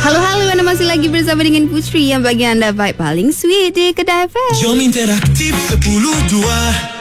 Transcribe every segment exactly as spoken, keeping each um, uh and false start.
Halo-halo, anda masih lagi bersama dengan Putri yang bagi anda vibe paling sweet di Kedah F M. Jom interaktif sepuluh dua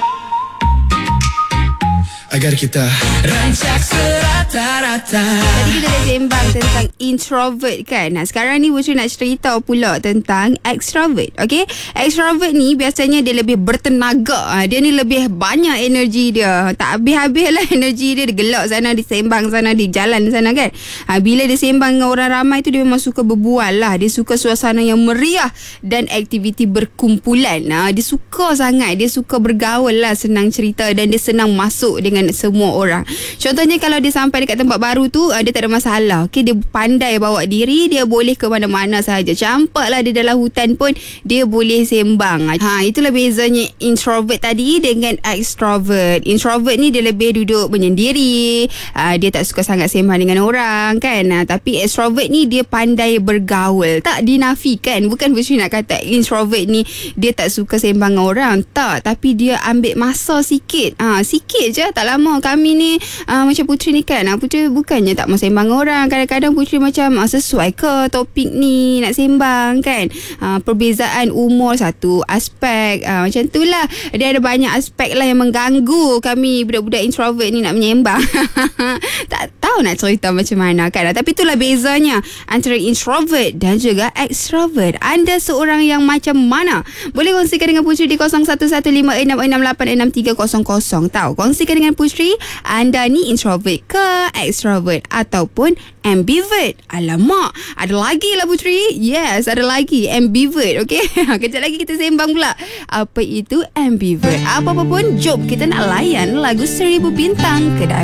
agar kita rancak serata-rata. Tadi kita dah sembang tentang introvert kan. Nah, sekarang ni Putri nak cerita pula tentang extrovert. Okay, extrovert ni biasanya dia lebih bertenaga. Dia ni lebih banyak energi dia. Tak habis-habis lah energi dia. Dia gelak sana, dia sembang sana, dia jalan sana kan. ha, Bila dia sembang dengan orang ramai tu, dia memang suka berbual lah. Dia suka suasana yang meriah dan aktiviti berkumpulan. ha, Dia suka sangat. Dia suka bergaul lah, senang cerita, dan dia senang masuk dengan semua orang. Contohnya kalau dia sampai dekat tempat baru tu, uh, dia tak ada masalah. Okay, dia pandai bawa diri, dia boleh ke mana-mana sahaja. Campaklah dia dalam hutan pun dia boleh sembang. Ha, itulah bezanya introvert tadi dengan extrovert. Introvert ni dia lebih duduk menyendiri, uh, dia tak suka sangat sembang dengan orang kan. Uh, tapi extrovert ni dia pandai bergaul. Tak dinafikan, bukan Putri nak kata introvert ni dia tak suka sembang dengan orang. Tak, tapi dia ambil masa sikit. Ha, sikit je, tak lama. Kami ni uh, macam Putri ni kan, uh, Putri bukannya tak mau sembang orang. Kadang-kadang Putri macam uh, sesuai ke topik ni nak sembang kan. uh, Perbezaan umur satu aspek, uh, macam tu lah. Dia ada banyak aspek lah yang mengganggu kami budak-budak introvert ni nak menyembang. Tak tahu nak cerita macam mana kan. Tapi itulah bezanya antara introvert dan juga extrovert. Anda seorang yang macam mana? Boleh kongsikan dengan Putri di kosong satu satu lima enam enam lapan enam tiga kosong kosong. Tahu, kongsikan dengan Putri, anda ni introvert ke extrovert ataupun ambivert? Alamak, ada lagi lah Putri. Yes, ada lagi ambivert. Okay, kejap lagi kita sembang pula apa itu ambivert. Apa-apa pun, jom kita nak layan lagu Seribu Bintang Kedah